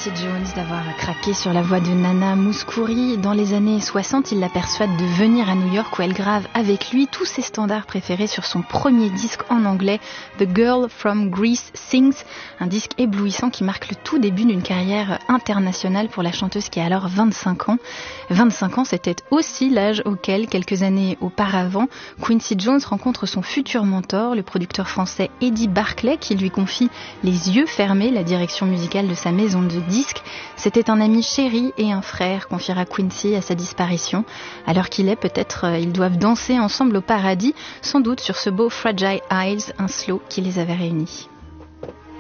Quincy Jones d'avoir craqué sur la voix de Nana Mouskouri. Dans les années 60, il la persuade de venir à New York où elle grave avec lui tous ses standards préférés sur son premier disque en anglais, The Girl from Greece Sings, un disque éblouissant qui marque le tout début d'une carrière internationale pour la chanteuse qui a alors 25 ans. 25 ans, c'était aussi l'âge auquel, quelques années auparavant, Quincy Jones rencontre son futur mentor, le producteur français Eddie Barclay, qui lui confie les yeux fermés la direction musicale de sa maison de disques. C'était un ami chéri et un frère, confiera Quincy à sa disparition. À l'heure qu'il est, peut-être ils doivent danser ensemble au paradis, sans doute sur ce beau Fragile Eyes, un slow qui les avait réunis.